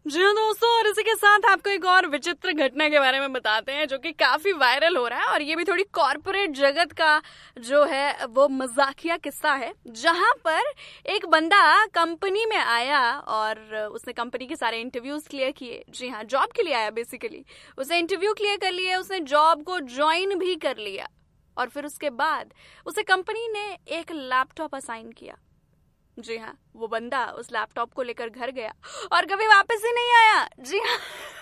जी हाँ दोस्तों, और इसी के साथ आपको एक और विचित्र घटना के बारे में बताते हैं जो कि काफी वायरल हो रहा है। और ये भी थोड़ी कॉर्पोरेट जगत का जो है वो मजाकिया किस्सा है, जहां पर एक बंदा कंपनी में आया और उसने कंपनी के सारे इंटरव्यूज क्लियर किए। जी हाँ, जॉब के लिए आया बेसिकली। उसने इंटरव्यू क्लियर कर लिए, उसने जॉब को ज्वाइन भी कर लिया और फिर उसके बाद उसे कंपनी ने एक लैपटॉप असाइन किया। जी हाँ, वो बंदा उस लैपटॉप को लेकर घर गया और कभी वापस ही नहीं आया। जी हाँ।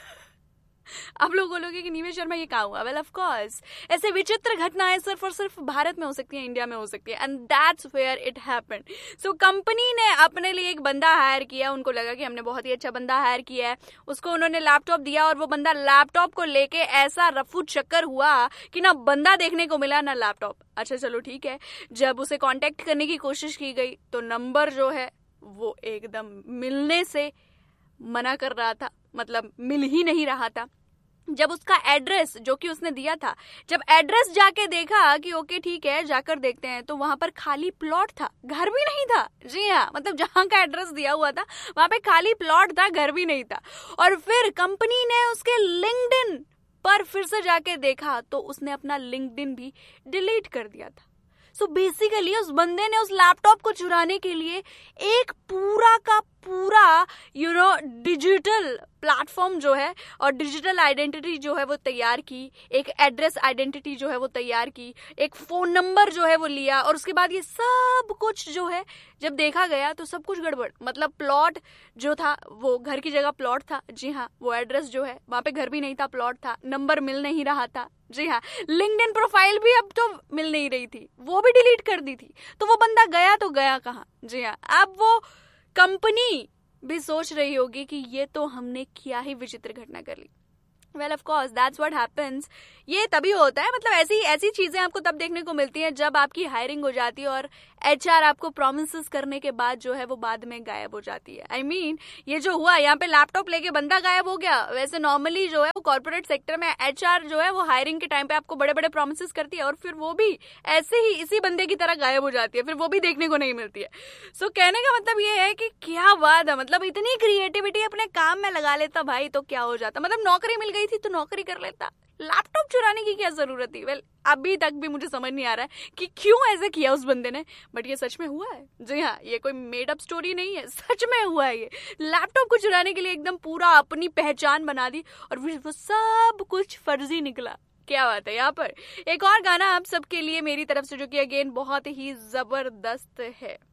आप लोग बोलोगे कि नीरज शर्मा ये कहाँ हुआ? वेल ऑफ कोर्स, ऐसे विचित्र घटनाएं सिर्फ और सिर्फ भारत में हो सकती है, इंडिया में हो सकती है, and that's where it happened. So company ने अपने लिए एक बंदा हायर किया। उनको लगा कि हमने बहुत ही अच्छा बंदा हायर किया है। उसको उन्होंने लैपटॉप दिया और वो बंदा लैपटॉप को लेके ऐसा रफू चक्कर हुआ कि ना बंदा देखने को मिला ना लैपटॉप। अच्छा चलो ठीक है, जब उसे कांटेक्ट करने की कोशिश की गई तो नंबर जो है वो एकदम मिलने से मना कर रहा था, मतलब मिल ही नहीं रहा था। जब उसका एड्रेस जो कि उसने दिया था, जब एड्रेस जाके देखा कि ओके ठीक है जाकर देखते हैं, तो वहां पर खाली प्लॉट था, घर भी नहीं था। जी हाँ, मतलब जहां का एड्रेस दिया हुआ था वहां पे खाली प्लॉट था, घर भी नहीं था। और फिर कंपनी ने उसके लिंक्डइन पर फिर से जाके देखा तो उसने अपना लिंक्डइन भी डिलीट कर दिया था। सो बेसिकली उस बंदे ने उस लैपटॉप को चुराने के लिए एक पूरा का पूरा डिजिटल प्लेटफॉर्म जो है और डिजिटल आइडेंटिटी जो है वो तैयार की, एक एड्रेस आइडेंटिटी जो है वो तैयार की, एक फोन नंबर जो है वो लिया, और उसके बाद ये सब कुछ जो है जब देखा गया तो सब कुछ गड़बड़। मतलब प्लॉट जो था वो घर की जगह प्लॉट था। जी हाँ, वो एड्रेस जो है वहां पे घर भी नहीं था, प्लॉट था, नंबर मिल नहीं रहा था। जी हाँ, लिंक्डइन प्रोफाइल भी अब तो मिल नहीं रही थी, वो भी डिलीट कर दी थी। तो वो बंदा गया तो गया कहाँ? जी हाँ, अब वो कंपनी भी सोच रही होगी कि ये तो हमने क्या ही विचित्र घटना कर ली। Well of course that's what happens. ये तभी होता है, मतलब ऐसी ऐसी चीजें आपको तब देखने को मिलती हैं जब आपकी हायरिंग हो जाती है और एचआर आपको प्रॉमिसेस करने के बाद जो है वो बाद में गायब हो जाती है। आई मीन ये जो हुआ, यहाँ पे लैपटॉप लेके बंदा गायब हो गया। वैसे नॉर्मली जो है वो कॉर्पोरेट सेक्टर में एचआर जो है वो हायरिंग के टाइम पे आपको बड़े बड़े प्रॉमिसेस करती है और फिर वो भी ऐसे ही इसी बंदे की तरह गायब हो जाती है, फिर वो भी देखने को नहीं मिलती है। सो कहने का मतलब ये है कि क्या बात है, मतलब इतनी क्रिएटिविटी अपने काम में लगा लेता भाई तो क्या हो जाता। मतलब नौकरी मिल गई थी तो नौकरी कर लेता, लैपटॉप चुराने की क्या जरूरत थी? वेल अभी तक भी मुझे समझ नहीं आ रहा है कि क्यों ऐसे किया उस बंदे ने, बट ये सच में हुआ है। जी हाँ, ये कोई मेड अप स्टोरी नहीं है, सच में हुआ है। ये लैपटॉप को चुराने के लिए एकदम पूरा अपनी पहचान बना दी और फिर वो सब कुछ फर्जी निकला। क्या बात है। यहाँ पर एक और गाना आप सबके लिए मेरी तरफ से जो कि अगेन बहुत ही जबरदस्त है।